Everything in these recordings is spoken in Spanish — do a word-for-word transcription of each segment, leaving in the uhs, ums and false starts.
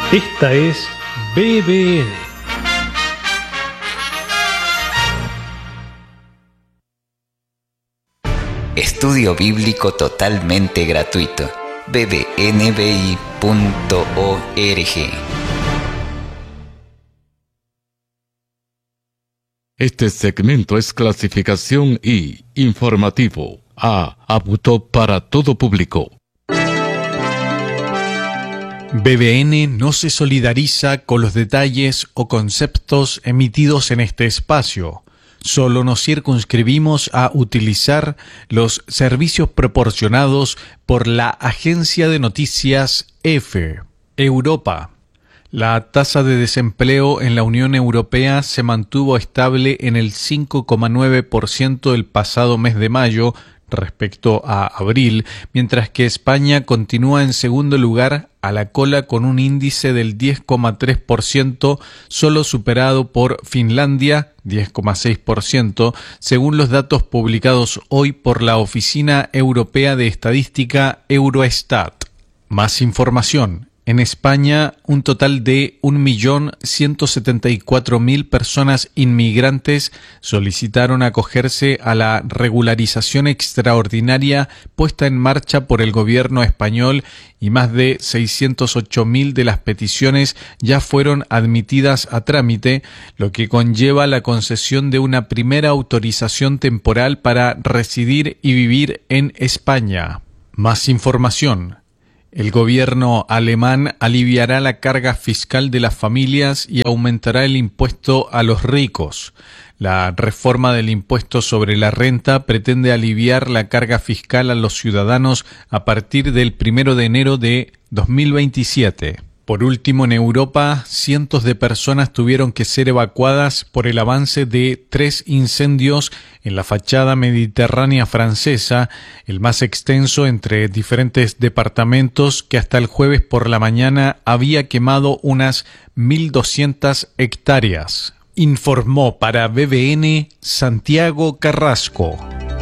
Esta es B B N. Estudio bíblico totalmente gratuito. b b n b i punto org. Este segmento es clasificación I, informativo, A, apto para todo público. B B N no se solidariza con los detalles o conceptos emitidos en este espacio. Solo nos circunscribimos a utilizar los servicios proporcionados por la agencia de noticias EFE, Europa. La tasa de desempleo en la Unión Europea se mantuvo estable en el cinco coma nueve por ciento el pasado mes de mayo respecto a abril, mientras que España continúa en segundo lugar a la cola con un índice del diez coma tres por ciento, solo superado por Finlandia, diez coma seis por ciento, según los datos publicados hoy por la Oficina Europea de Estadística Eurostat. Más información. En España, un total de un millón ciento setenta y cuatro mil personas inmigrantes solicitaron acogerse a la regularización extraordinaria puesta en marcha por el gobierno español y más de seiscientos ocho mil de las peticiones ya fueron admitidas a trámite, lo que conlleva la concesión de una primera autorización temporal para residir y vivir en España. Más información. El gobierno alemán aliviará la carga fiscal de las familias y aumentará el impuesto a los ricos. La reforma del impuesto sobre la renta pretende aliviar la carga fiscal a los ciudadanos a partir del primero de enero de dos mil veintisiete. Por último, en Europa, cientos de personas tuvieron que ser evacuadas por el avance de tres incendios en la fachada mediterránea francesa, el más extenso entre diferentes departamentos, que hasta el jueves por la mañana había quemado unas mil doscientas hectáreas. Informó para B B N Santiago Carrasco.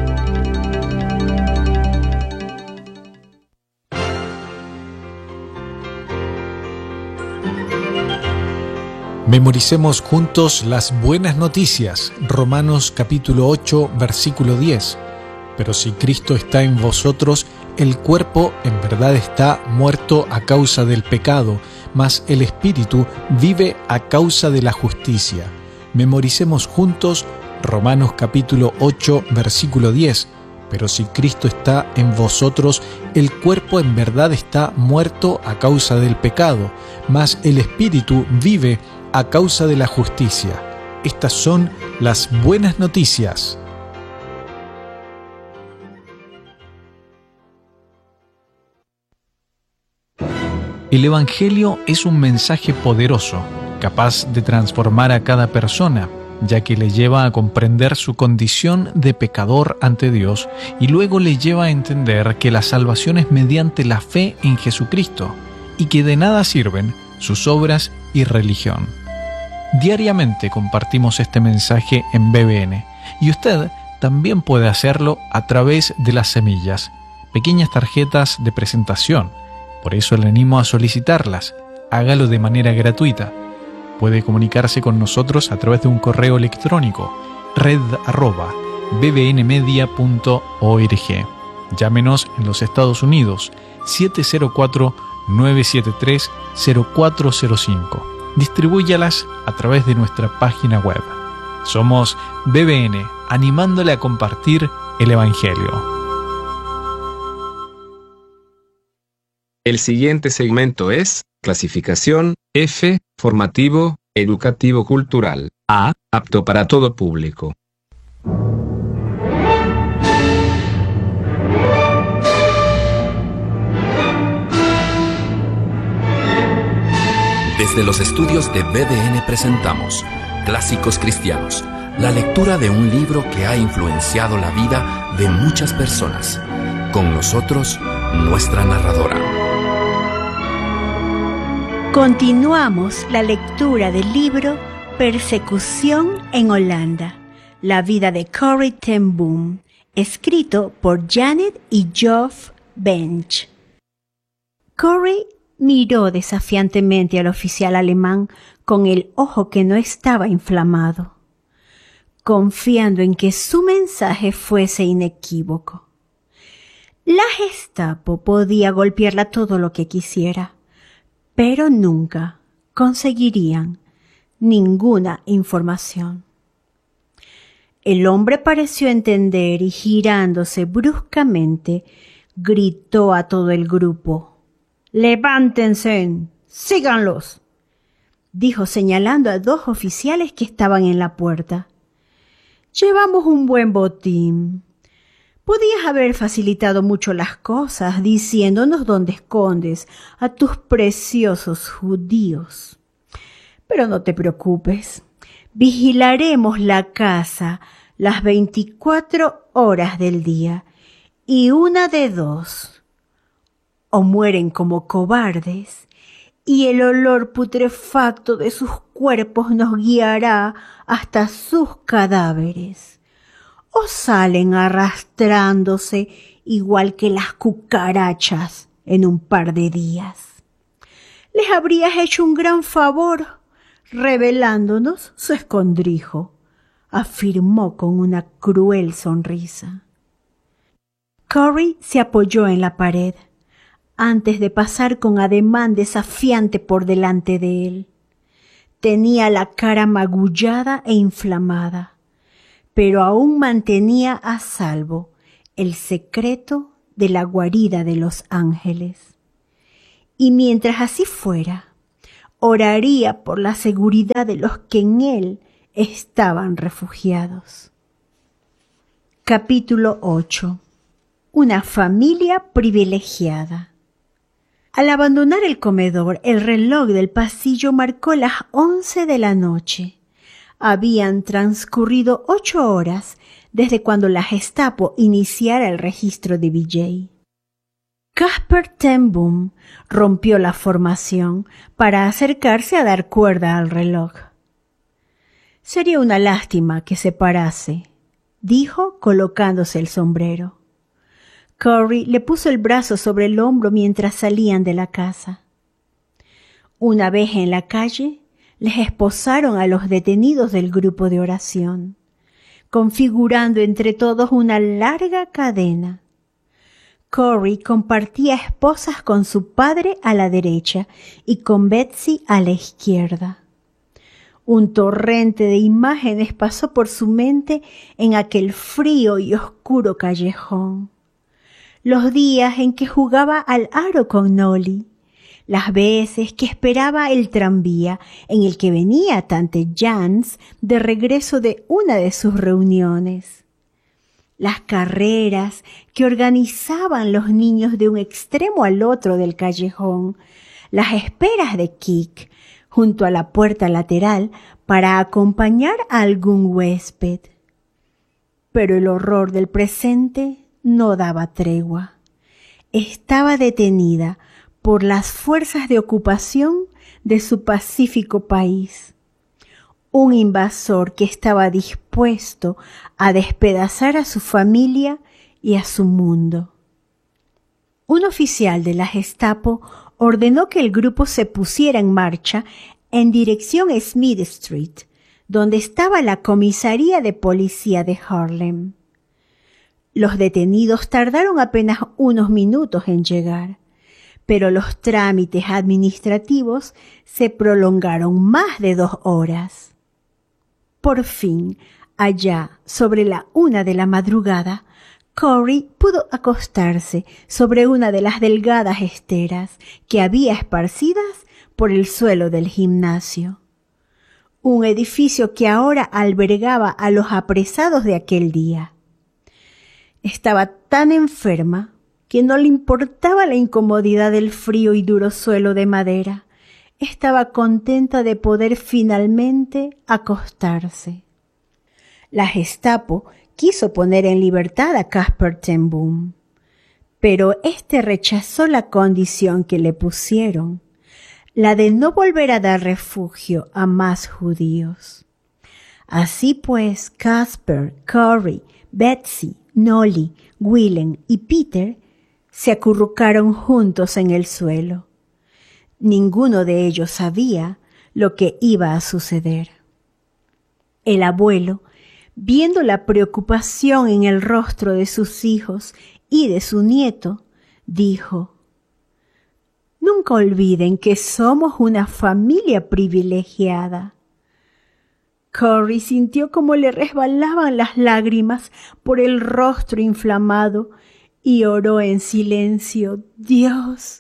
Memoricemos juntos las buenas noticias. Romanos capítulo ocho, versículo diez. Pero si Cristo está en vosotros, el cuerpo en verdad está muerto a causa del pecado, mas el espíritu vive a causa de la justicia. Memoricemos juntos Romanos capítulo ocho, versículo diez. Pero si Cristo está en vosotros, el cuerpo en verdad está muerto a causa del pecado, mas el espíritu vive a causa de la justicia. Estas son las buenas noticias. El Evangelio es un mensaje poderoso, capaz de transformar a cada persona, ya que le lleva a comprender su condición de pecador ante Dios y luego le lleva a entender que la salvación es mediante la fe en Jesucristo y que de nada sirven sus obras y religión. Diariamente compartimos este mensaje en B B N y usted también puede hacerlo a través de las semillas, pequeñas tarjetas de presentación. Por eso le animo a solicitarlas. Hágalo de manera gratuita. Puede comunicarse con nosotros a través de un correo electrónico red arroba b b n media punto org. Llámenos en los Estados Unidos siete cero cuatro, nueve siete tres, cero cuatro cero cinco. Distribúyalas a través de nuestra página web. Somos B B N, animándole a compartir el Evangelio. El siguiente segmento es clasificación F, formativo, educativo cultural. A, apto para todo público. Desde los estudios de B D N presentamos Clásicos Cristianos, la lectura de un libro que ha influenciado la vida de muchas personas. Con nosotros, nuestra narradora. Continuamos la lectura del libro Persecución en Holanda, la vida de Corrie ten Boom, escrito por Janet y Geoff Bench. Corrie miró desafiantemente al oficial alemán con el ojo que no estaba inflamado, confiando en que su mensaje fuese inequívoco. La Gestapo podía golpearla todo lo que quisiera, pero nunca conseguirían ninguna información. El hombre pareció entender y girándose bruscamente, gritó a todo el grupo: «¡Levántense! ¡Síganlos!», dijo señalando a dos oficiales que estaban en la puerta. «Llevamos un buen botín. Podías haber facilitado mucho las cosas diciéndonos dónde escondes a tus preciosos judíos. Pero no te preocupes, vigilaremos la casa las veinticuatro horas del día y una de dos. O mueren como cobardes y el olor putrefacto de sus cuerpos nos guiará hasta sus cadáveres, o salen arrastrándose igual que las cucarachas en un par de días. Les habrías hecho un gran favor revelándonos su escondrijo», afirmó con una cruel sonrisa. Corey se apoyó en la pared antes de pasar con ademán desafiante por delante de él. Tenía la cara magullada e inflamada, pero aún mantenía a salvo el secreto de la guarida de los ángeles. Y mientras así fuera, oraría por la seguridad de los que en él estaban refugiados. Capítulo ocho. Una familia privilegiada. Al abandonar el comedor, el reloj del pasillo marcó las once de la noche. Habían transcurrido ocho horas desde cuando la Gestapo iniciara el registro de Vijay. Casper ten Boom rompió la formación para acercarse a dar cuerda al reloj. «Sería una lástima que se parase», dijo colocándose el sombrero. Corey le puso el brazo sobre el hombro mientras salían de la casa. Una vez en la calle, les esposaron a los detenidos del grupo de oración, configurando entre todos una larga cadena. Corey compartía esposas con su padre a la derecha y con Betsy a la izquierda. Un torrente de imágenes pasó por su mente en aquel frío y oscuro callejón. Los días en que jugaba al aro con Nolly, las veces que esperaba el tranvía en el que venía Tante Jans de regreso de una de sus reuniones, las carreras que organizaban los niños de un extremo al otro del callejón, las esperas de Kik junto a la puerta lateral para acompañar a algún huésped. Pero el horror del presente no daba tregua. Estaba detenida por las fuerzas de ocupación de su pacífico país. Un invasor que estaba dispuesto a despedazar a su familia y a su mundo. Un oficial de la Gestapo ordenó que el grupo se pusiera en marcha en dirección a Smith Street, donde estaba la comisaría de policía de Harlem. Los detenidos tardaron apenas unos minutos en llegar, pero los trámites administrativos se prolongaron más de dos horas. Por fin, allá sobre la una de la madrugada, Corey pudo acostarse sobre una de las delgadas esteras que había esparcidas por el suelo del gimnasio. Un edificio que ahora albergaba a los apresados de aquel día. Estaba tan enferma que no le importaba la incomodidad del frío y duro suelo de madera. Estaba contenta de poder finalmente acostarse. La Gestapo quiso poner en libertad a Casper ten Boom, pero éste rechazó la condición que le pusieron, la de no volver a dar refugio a más judíos. Así pues, Casper, Corey, Betsy, Nolly, Willem y Peter se acurrucaron juntos en el suelo. Ninguno de ellos sabía lo que iba a suceder. El abuelo, viendo la preocupación en el rostro de sus hijos y de su nieto, dijo: «Nunca olviden que somos una familia privilegiada». Corrie sintió cómo le resbalaban las lágrimas por el rostro inflamado y oró en silencio: «Dios,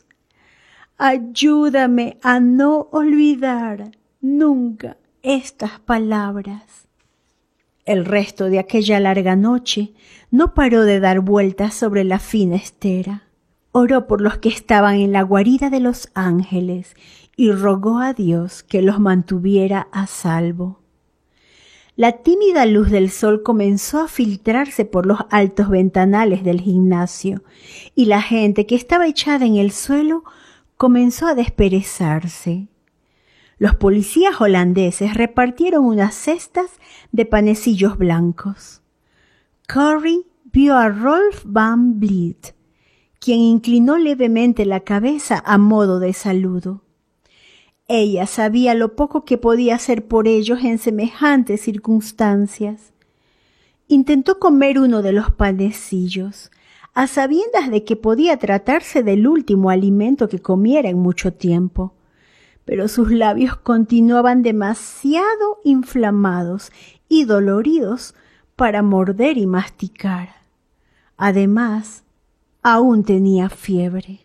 ayúdame a no olvidar nunca estas palabras». El resto de aquella larga noche no paró de dar vueltas sobre la fina estera. Oró por los que estaban en la guarida de los ángeles y rogó a Dios que los mantuviera a salvo. La tímida luz del sol comenzó a filtrarse por los altos ventanales del gimnasio y la gente que estaba echada en el suelo comenzó a desperezarse. Los policías holandeses repartieron unas cestas de panecillos blancos. Corrie vio a Rolf van Vliet, quien inclinó levemente la cabeza a modo de saludo. Ella sabía lo poco que podía hacer por ellos en semejantes circunstancias. Intentó comer uno de los panecillos, a sabiendas de que podía tratarse del último alimento que comiera en mucho tiempo, pero sus labios continuaban demasiado inflamados y doloridos para morder y masticar. Además, aún tenía fiebre.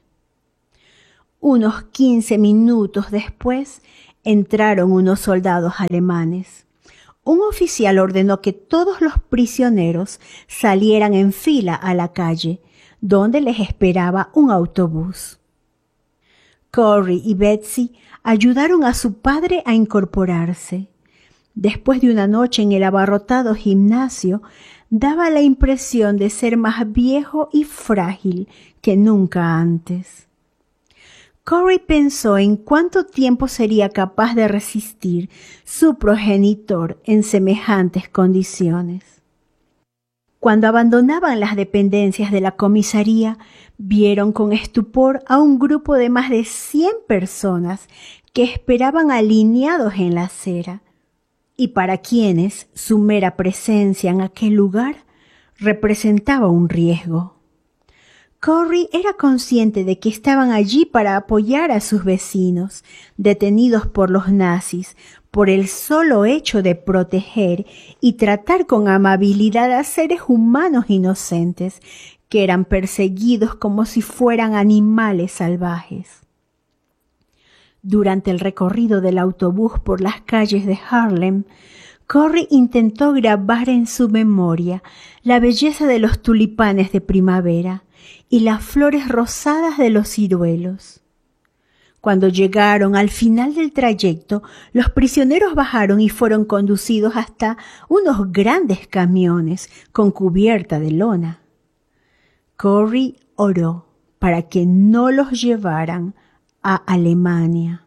Unos quince minutos después entraron unos soldados alemanes. Un oficial ordenó que todos los prisioneros salieran en fila a la calle, donde les esperaba un autobús. Corrie y Betsy ayudaron a su padre a incorporarse. Después de una noche en el abarrotado gimnasio, daba la impresión de ser más viejo y frágil que nunca antes. Corrie pensó en cuánto tiempo sería capaz de resistir su progenitor en semejantes condiciones. Cuando abandonaban las dependencias de la comisaría, vieron con estupor a un grupo de más de cien personas que esperaban alineados en la acera, y para quienes su mera presencia en aquel lugar representaba un riesgo. Corrie era consciente de que estaban allí para apoyar a sus vecinos, detenidos por los nazis, por el solo hecho de proteger y tratar con amabilidad a seres humanos inocentes que eran perseguidos como si fueran animales salvajes. Durante el recorrido del autobús por las calles de Haarlem, Corrie intentó grabar en su memoria la belleza de los tulipanes de primavera y las flores rosadas de los ciruelos. Cuando llegaron al final del trayecto, los prisioneros bajaron y fueron conducidos hasta unos grandes camiones con cubierta de lona. Corrie oró para que no los llevaran a Alemania.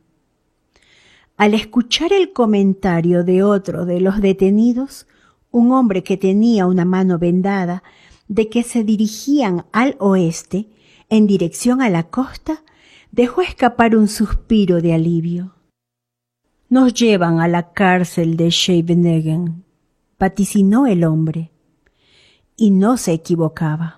Al escuchar el comentario de otro de los detenidos, un hombre que tenía una mano vendada, de que se dirigían al oeste, en dirección a la costa, dejó escapar un suspiro de alivio. «Nos llevan a la cárcel de Scheveningen», vaticinó el hombre. Y no se equivocaba.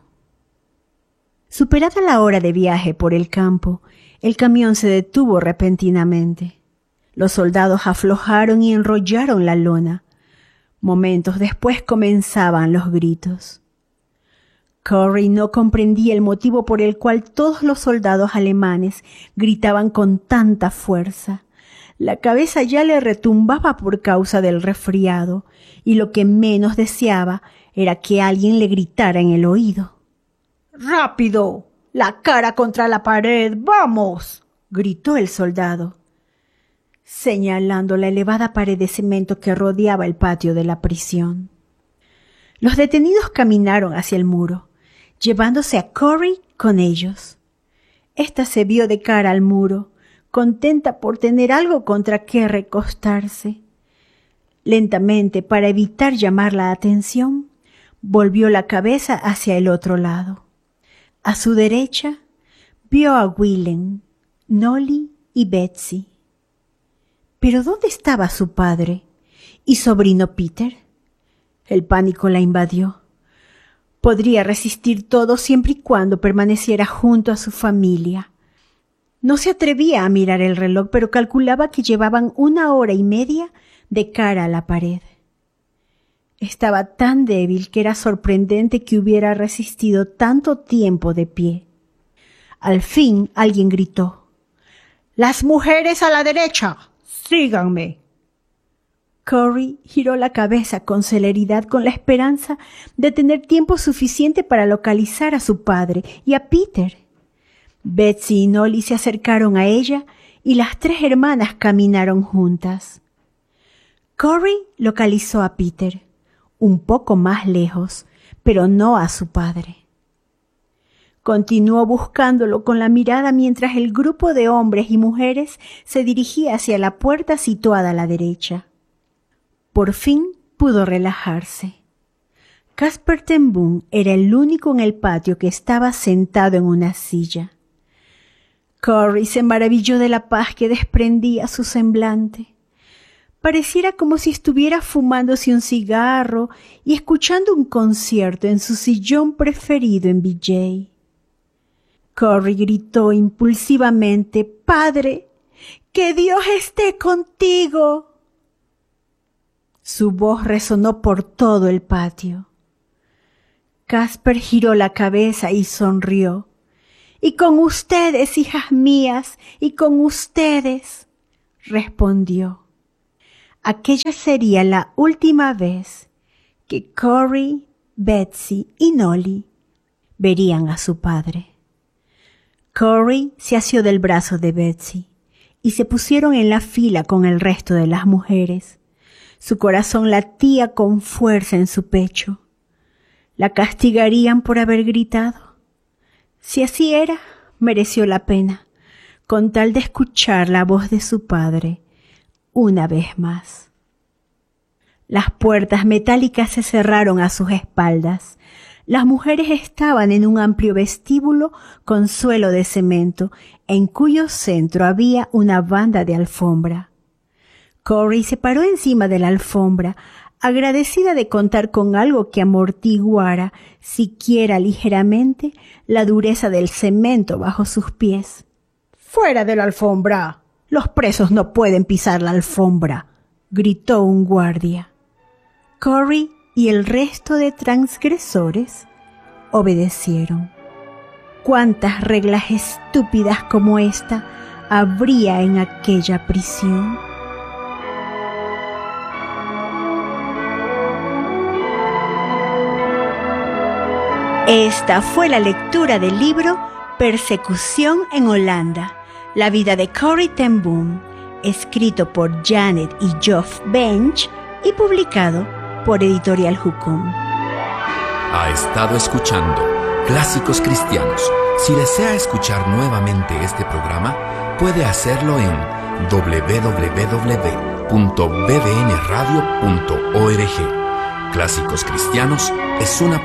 Superada la hora de viaje por el campo, el camión se detuvo repentinamente. Los soldados aflojaron y enrollaron la lona. Momentos después comenzaban los gritos. Corrie no comprendía el motivo por el cual todos los soldados alemanes gritaban con tanta fuerza. La cabeza ya le retumbaba por causa del resfriado, y lo que menos deseaba era que alguien le gritara en el oído. «¡Rápido! ¡La cara contra la pared! ¡Vamos!», gritó el soldado, señalando la elevada pared de cemento que rodeaba el patio de la prisión. Los detenidos caminaron hacia el muro, llevándose a Corrie con ellos. Esta se vio de cara al muro, contenta por tener algo contra qué recostarse. Lentamente, para evitar llamar la atención, volvió la cabeza hacia el otro lado. A su derecha, vio a Willem, Nolly y Betsy. ¿Pero dónde estaba su padre y sobrino Peter? El pánico la invadió. Podría resistir todo siempre y cuando permaneciera junto a su familia. No se atrevía a mirar el reloj, pero calculaba que llevaban una hora y media de cara a la pared. Estaba tan débil que era sorprendente que hubiera resistido tanto tiempo de pie. Al fin alguien gritó: «¡Las mujeres a la derecha! ¡Síganme!». Corrie giró la cabeza con celeridad con la esperanza de tener tiempo suficiente para localizar a su padre y a Peter. Betsy y Nolly se acercaron a ella y las tres hermanas caminaron juntas. Corrie localizó a Peter, un poco más lejos, pero no a su padre. Continuó buscándolo con la mirada mientras el grupo de hombres y mujeres se dirigía hacia la puerta situada a la derecha. Por fin pudo relajarse. Casper Ten Boom era el único en el patio que estaba sentado en una silla. Corrie se maravilló de la paz que desprendía su semblante. Pareciera como si estuviera fumándose un cigarro y escuchando un concierto en su sillón preferido en V J. Corrie gritó impulsivamente: «¡Padre, que Dios esté contigo!». Su voz resonó por todo el patio. Casper giró la cabeza y sonrió. «Y con ustedes, hijas mías, y con ustedes», respondió. Aquella sería la última vez que Corrie, Betsy y Nolly verían a su padre. Corrie se asió del brazo de Betsy y se pusieron en la fila con el resto de las mujeres. Su corazón latía con fuerza en su pecho. ¿La castigarían por haber gritado? Si así era, mereció la pena, con tal de escuchar la voz de su padre una vez más. Las puertas metálicas se cerraron a sus espaldas. Las mujeres estaban en un amplio vestíbulo con suelo de cemento, en cuyo centro había una banda de alfombra. Corrie se paró encima de la alfombra, agradecida de contar con algo que amortiguara, siquiera ligeramente, la dureza del cemento bajo sus pies. «¡Fuera de la alfombra! Los presos no pueden pisar la alfombra», gritó un guardia. Corrie y el resto de transgresores obedecieron. ¿Cuántas reglas estúpidas como esta habría en aquella prisión? Esta fue la lectura del libro Persecución en Holanda, la vida de Corrie Ten Boom, escrito por Janet y Geoff Bench y publicado por Editorial Jukum. Ha estado escuchando Clásicos Cristianos. Si desea escuchar nuevamente este programa, puede hacerlo en doble u doble u doble u punto b b n radio punto org. Clásicos Cristianos es una